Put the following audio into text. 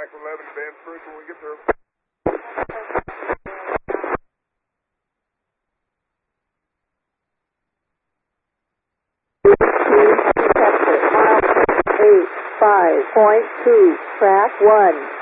track 11, advance first when we get there. Detector, mile 8.5.2, track 1.